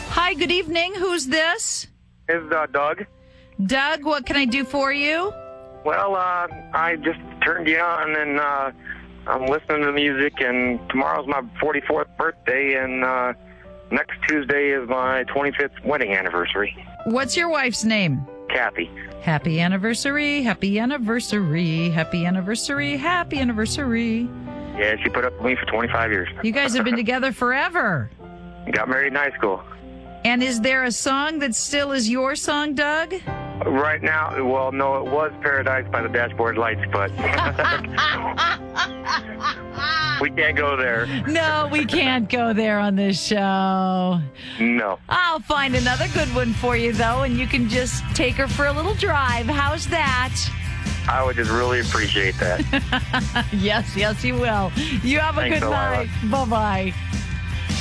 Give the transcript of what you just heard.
Hi, good evening. Who's this? It's Doug. Doug, what can I do for you? Well, I just turned you on, and I'm listening to the music, and tomorrow's my 44th birthday, and next Tuesday is my 25th wedding anniversary. What's your wife's name? Kathy. Happy anniversary, happy anniversary, happy anniversary, happy anniversary. Yeah, she put up with me for 25 years. You guys have been together forever. Got married in high school. And is there a song that still is your song, Doug? Right now, well, no, it was Paradise by the Dashboard Lights, but we can't go there. No, we can't go there on this show. No. I'll find another good one for you, though, and you can just take her for a little drive. How's that? I would just really appreciate that. Yes, you will. You have a Thanks good a lot. night. Bye-bye.